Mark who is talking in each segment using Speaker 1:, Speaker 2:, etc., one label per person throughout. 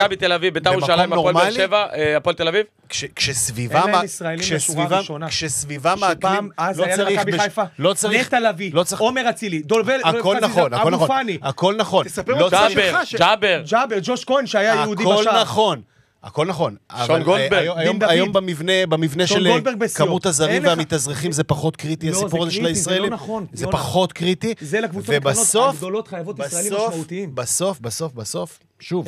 Speaker 1: מכבי תל אביב, בית"ר ירושלים, הפועל באר שבע, הפועל תל אביב?
Speaker 2: כשסביבה מהקלים, לא צריך,
Speaker 3: נטע לביא, עומר אצילי, דולבל, אבו פאני.
Speaker 2: הכל נכון.
Speaker 1: ג'אבר,
Speaker 3: ג'וש כהן שהיה יהודי בשער.
Speaker 2: הכל נכון. הכל נכון.
Speaker 1: שון גולדברג.
Speaker 2: היום במבנה של כמות הזרים והמתאזרחים זה פחות קריטי, הסיפור הזה של הישראלים. זה פחות קריטי.
Speaker 3: זה לקבוצות הקטנות הגדולות חייבות ישראלים משמעותיים.
Speaker 2: בסוף, שוב,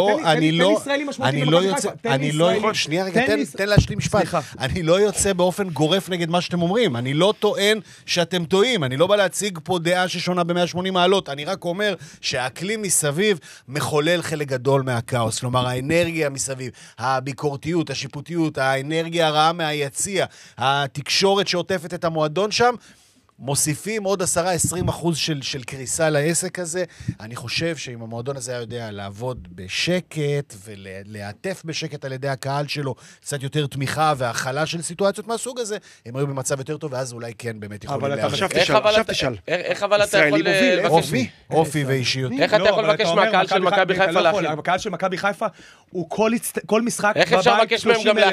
Speaker 2: אני לא יכול, שנייה רגע, תן להשלים משפט. אני לא יוצא באופן גורף נגד מה שאתם אומרים. אני לא טוען שאתם טועים. אני לא בא להציג פה דעה ששונה ב-180 מעלות. אני רק אומר שהאקלים מסביב מחולל חלק גדול מהכאוס. כלומר, האנרגיה מסביב, הביקורתיות, השיפוטיות, האנרגיה הרעה מהיציע, התקשורת שעוטפת את המועדון שם, מוסיפים עוד 10-20% של קריסה לעסק הזה. אני חושב שאם המועדון הזה היה יודע לעבוד בשקט ולהעטף בשקט על ידי הקהל שלו, קצת יותר תמיכה והכלה של סיטואציות מהסוג הזה, הם היו במצב יותר טוב, ואז אולי כן באמת יכולים להעבוד.
Speaker 1: עכשיו תשאל. איך אבל אתה יכול לבקש?
Speaker 2: אופי ואישיות.
Speaker 1: איך אתה יכול לבקש מהקהל של מכבי חיפה להכיל?
Speaker 3: הקהל של מכבי חיפה הוא כל משחק
Speaker 1: איך אפשר לבקש מהם גם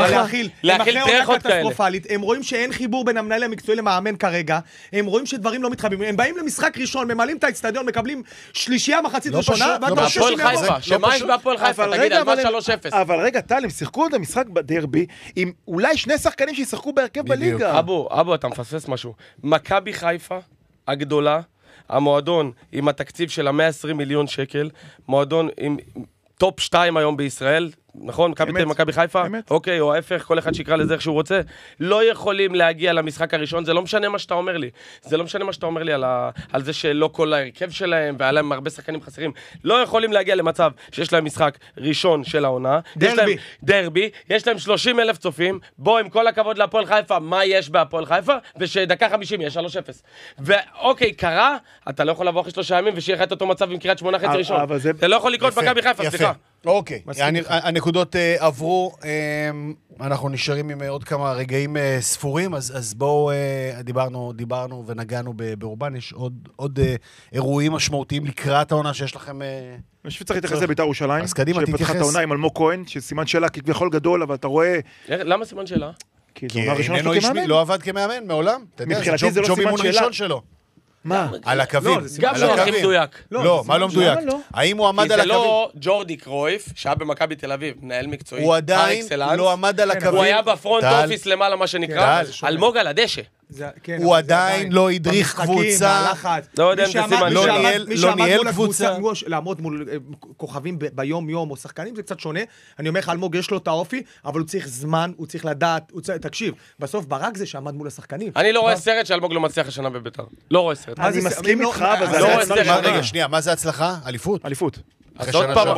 Speaker 1: להכיל טרחות כאלה?
Speaker 3: הם רואים שאין חיבור בין המנהל המקצועי למאמן כרגע. הם רואים שדברים לא מתחברים, הם באים למשחק ראשון, ממלאים את האצטדיון, מקבלים שלישייה מחצית ראשונה,
Speaker 1: והפועל חיפה, שמה יש בהפועל חיפה? תגיד, על מה 3-0?
Speaker 4: אבל רגע, טל, הם שיחקו את המשחק בדרבי, עם אולי שני שחקנים שישחקו בהרכב בליגה.
Speaker 1: אבו, אתה מפספס משהו. מכבי חיפה הגדולה, המועדון עם התקציב של 120 מיליון שקל, מועדון עם טופ 2 היום בישראל, נכון? מכבי חיפה? אוקיי, או ההפך, כל אחד שיקרא לזה איך שהוא רוצה. לא יכולים להגיע למשחק הראשון, זה לא משנה מה שאתה אומר לי. זה לא משנה מה שאתה אומר לי על זה שלא כל ההרכב שלהם, והיה להם הרבה שחקנים חסרים. לא יכולים להגיע למצב שיש להם משחק ראשון של העונה. דרבי. יש להם 30,000 צופים. בוא, עם כל הכבוד להפועל חיפה, מה יש בהפועל חיפה? ושדקה 50 יש 3-0. ואוקיי, קרה, אתה לא יכול לבוא אחרי 3 ימים ושיהיה לך את אותו מצב עם קריית שמונה חצי ראשון. זה לא יכול לקרות מכבי חיפה, סליחה.
Speaker 2: אוקיי, הנקודות עברו, אנחנו נשארים עם עוד כמה רגעים ספורים, אז בואו, דיברנו ונגענו באורבן, יש עוד אירועים משמעותיים לקראת העונה שיש לכם...
Speaker 4: אני חושב שצריך להתייחס לבית"ר ירושלים,
Speaker 2: אז קדימה, תתייחס.
Speaker 4: שפתחה את העונה עם אלמוג כהן, שסימן שאלה כביכול גדול, אבל אתה רואה...
Speaker 1: למה סימן שאלה?
Speaker 2: כי לא עבד כמאמן מעולם, אתה יודע, זה ג'וב אימון ראשון שלו.
Speaker 4: מה?
Speaker 2: על הקווים.
Speaker 1: גם לא הכי מדויק.
Speaker 2: לא, מה לא מדויק? האם הוא עמד על הקווים?
Speaker 1: כי זה לא ג'ורדי קרויף, שהיה במכבי תל אביב, מנהל מקצועי.
Speaker 2: הוא עדיין לא עמד על הקווים.
Speaker 1: הוא היה בפרונט אופיס למעלה, מה שנקרא, אלמוג על הדשא.
Speaker 2: הוא עדיין לא הדריך קבוצה,
Speaker 1: לא יודע אם זה סימן
Speaker 2: לא ניהל קבוצה.
Speaker 3: לעמוד מול כוכבים ביום יום או שחקנים זה קצת שונה. אני אומר לך, אלמוג יש לו את האופי, אבל הוא צריך זמן, הוא צריך לדעת, תקשיב, בסוף ברק זה שעמד מול השחקנים.
Speaker 1: אני לא רואה סרט שאלמוג לא מצליח השנה בבית"ר. לא רואה סרט.
Speaker 4: אני מסכים איתך, אבל זה...
Speaker 2: רגע, שנייה, מה זה הצלחה? אליפות.
Speaker 1: אז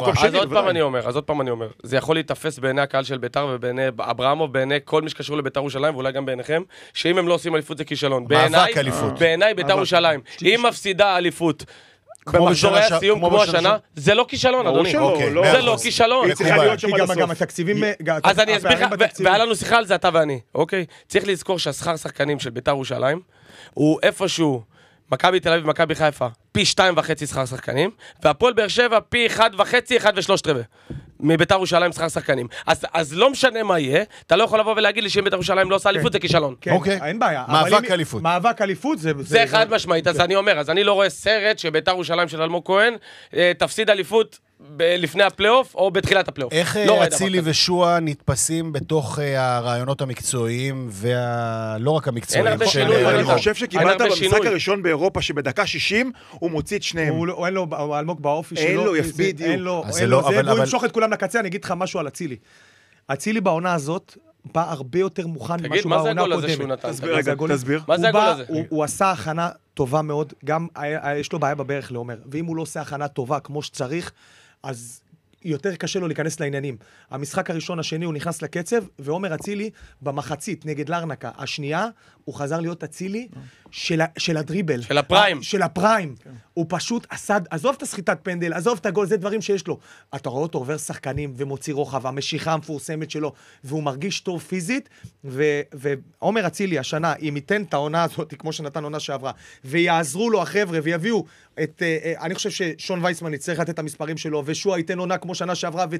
Speaker 1: עוד פעם אני אומר, זה יכול להתאפס בעיני הקהל של בית"ר ובעיני אברמוב, בעיני כל מי שקשור לבית"ר ירושלים, ואולי גם בעיניכם, שאם הם לא עושים אליפות זה כישלון. בעיניי בית"ר ירושלים, אם מפסידה אליפות במחזורי הסיום כמו השנה, זה לא כישלון, אדוני. זה לא כישלון.
Speaker 3: גם התקציבים...
Speaker 1: אז אני אסביר לך, והיה לנו שיחה על זה אתה ואני, אוקיי? צריך לזכור שהשכר שחקנים של בית"ר ירושלים הוא איפשהו מכבי תל אביב ומכבי חיפה פי 2.5 שכר שחקנים, והפועל באר שבע פי 1.5, 1.75 מבית"ר ירושלים שכר שחקנים. אז לא משנה מה יהיה, אתה לא יכול לבוא ולהגיד לי שאם בית"ר ירושלים לא עושה אליפות זה כישלון.
Speaker 3: אוקיי, אין בעיה. מאבק אליפות
Speaker 1: זה חד משמעית, אז אני אומר, אז אני לא רואה סרט שבית"ר ירושלים של אלמוג כהן תפסיד אליפות לפני הפלייאוף או בתחילת הפלייאוף.
Speaker 2: איך אצילי ושועה נתפסים בתוך הרעיונות המקצועיים ולא רק המקצועיים?
Speaker 4: אני חושב שקיבלת במשחק הראשון באירופה שבדקה 60 הוא מוציא את שניהם.
Speaker 3: אין לו אלמוג באופי שלו.
Speaker 4: אין לו, בדיוק.
Speaker 3: והוא ימשוך את כולם לקצה. אני אגיד לך משהו על אצילי. אצילי בעונה הזאת בא הרבה יותר מוכן ממה שהוא בעונה הקודמת.
Speaker 4: תסביר.
Speaker 1: מה זה הגול הזה?
Speaker 3: הוא עשה הכנה טובה מאוד, גם יש לו בעיה בברך לעומר, ואם הוא לא עושה הכנה טובה כמו שצריך, אז יותר קשה לו להיכנס לעניינים. המשחק הראשון, השני, הוא נכנס לקצב, ועומר אצילי במחצית נגד לרנקה. השנייה, הוא חזר להיות אצילי של הדריבל.
Speaker 1: של הפריים.
Speaker 3: של הפריים. הוא פשוט עשה, עזוב את הסחיטת פנדל, עזוב את הגול, זה דברים שיש לו. אתה רואה אותו עובר שחקנים ומוציא רוחב, המשיכה המפורסמת שלו, והוא מרגיש טוב פיזית, ועומר אצילי השנה, אם ייתן את העונה הזאת, כמו שנתן עונה שעברה, ויעזרו לו החבר'ה, ויביאו את, אני חושב ששון וייסמן יצטרך לתת את המספרים שלו, ושוע ייתן עונה כמו שנה שעברה,